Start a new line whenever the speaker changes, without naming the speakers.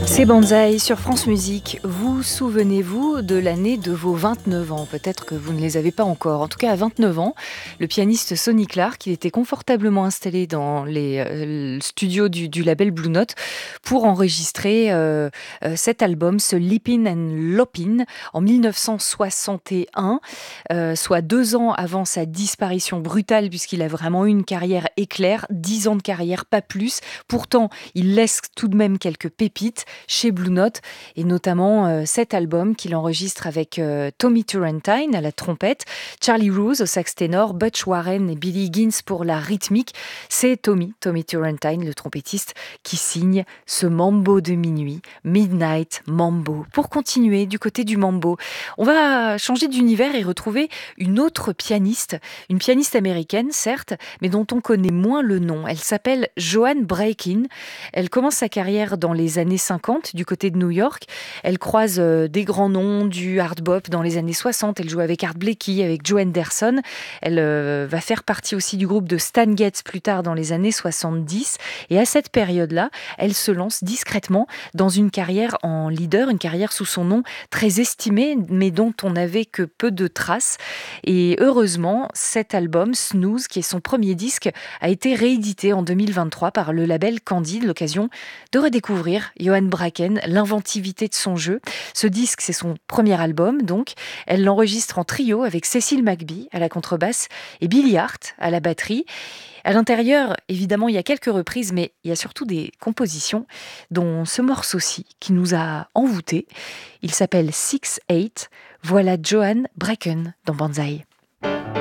C'est Banzai sur France Musique. Vous souvenez-vous de l'année de vos 29 ans? Peut-être que vous ne les avez pas encore. En tout cas, à 29 ans, le pianiste Sonny Clark, il était confortablement installé dans les studios du label Blue Note pour enregistrer cet album, ce Lippin' and Loppin', en 1961, soit 2 ans avant sa disparition brutale, puisqu'il a vraiment eu une carrière éclair, 10 ans de carrière, pas plus. Pourtant, il laisse tout de même quelques pépites chez Blue Note, et notamment cet album qu'il enregistre avec Tommy Turrentine à la trompette, Charlie Rouse au sax ténor, Butch Warren et Billy Higgins pour la rythmique. C'est Tommy Turrentine, le trompettiste, qui signe ce Mambo de minuit, Midnight Mambo. Pour continuer du côté du mambo, on va changer d'univers et retrouver une autre pianiste, une pianiste américaine certes, mais dont on connaît moins le nom. Elle s'appelle Joan Brakin. Elle commence sa carrière dans les années 50 du côté de New York. Elle croise des grands noms du hard bop dans les années 60. Elle joue avec Art Blakey, avec Joe Henderson. Elle va faire partie aussi du groupe de Stan Getz plus tard dans les années 70. Et à cette période-là, elle se lance discrètement dans une carrière en leader, une carrière sous son nom très estimé, mais dont on n'avait que peu de traces. Et heureusement, cet album, Snooze, qui est son premier disque, a été réédité en 2023 par le label Candide, l'occasion de redécouvrir Joan Bracken, l'inventivité de son jeu. Ce disque, c'est son premier album, donc. Elle l'enregistre en trio avec Cécile McBee à la contrebasse et Billy Hart à la batterie. À l'intérieur, évidemment, il y a quelques reprises, mais il y a surtout des compositions, dont ce morceau-ci qui nous a envoûtés. Il s'appelle 6-8. Voilà Joan Bracken dans Banzai.